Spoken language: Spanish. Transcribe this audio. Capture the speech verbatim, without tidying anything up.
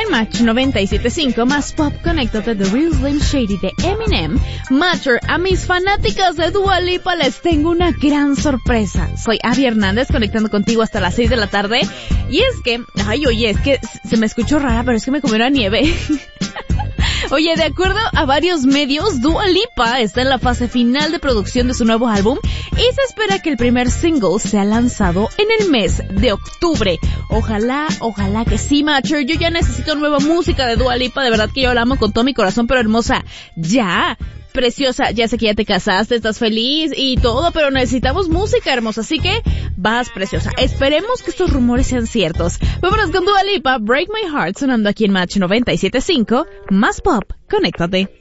Match noventa y siete punto cinco, más pop, conéctate de Real Slim Shady de Eminem. Matcher, a mis fanáticas de Dua Lipa les tengo una gran sorpresa. Soy Abby Hernández, conectando contigo hasta las seis de la tarde. Y es que, ay, oye, es que se me escuchó rara, pero es que me comió la nieve. Oye, de acuerdo a varios medios, Dua Lipa está en la fase final de producción de su nuevo álbum y se espera que el primer single sea lanzado en el mes de octubre. Ojalá, ojalá que sí, Matcher. Yo ya necesito nueva música de Dua Lipa, de verdad que yo la amo con todo mi corazón, pero hermosa, ya. Preciosa, ya sé que ya te casaste, estás feliz y todo, pero necesitamos música, hermosa, así que vas, preciosa. Esperemos que estos rumores sean ciertos. Vámonos con Dua Lipa, Break My Heart, sonando aquí en Match noventa y siete punto cinco, más pop, conéctate.